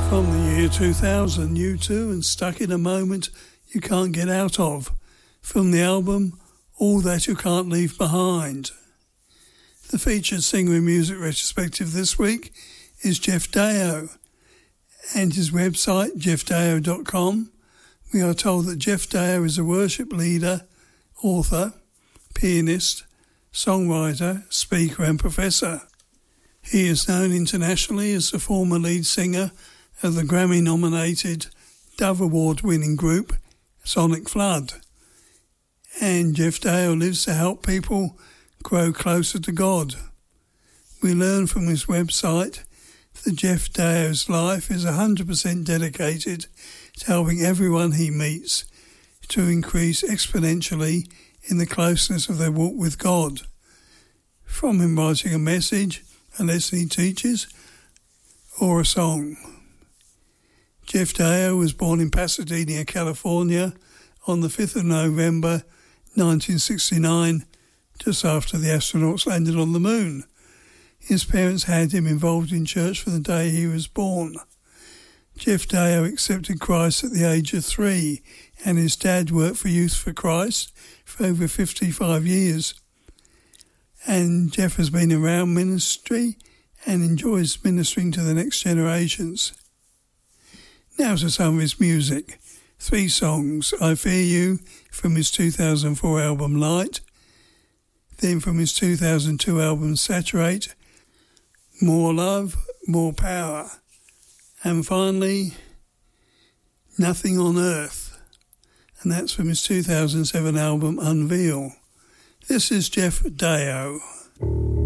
From the year 2000, U2 and Stuck in a Moment You Can't Get Out Of. From the album All That You Can't Leave Behind. The featured singer in music retrospective this week is Jeff Deo, and his website, jeffdeo.com. We are told that Jeff Deo is a worship leader, author, pianist, songwriter, speaker and professor. He is known internationally as the former lead singer of the Grammy-nominated Dove Award-winning group Sonic Flood. And Jeff Deo lives to help people grow closer to God. We learn from his website that Jeff Deo's life is 100% dedicated to helping everyone he meets to increase exponentially in the closeness of their walk with God. From him writing a message, a lesson he teaches, or a song. Jeff Deo was born in Pasadena, California on the 5th of November 1969, just after the astronauts landed on the moon. His parents had him involved in church from the day he was born. Jeff Deo accepted Christ at the age of 3, and his dad worked for Youth for Christ for over 55 years. And Jeff has been around ministry and enjoys ministering to the next generations. Now to some of his music. 3 songs: I Fear You from his 2004 album Light, then from his 2002 album Saturate, More Love, More Power, and finally Nothing on Earth, and that's from his 2007 album Unveil. This is Jeff Deo.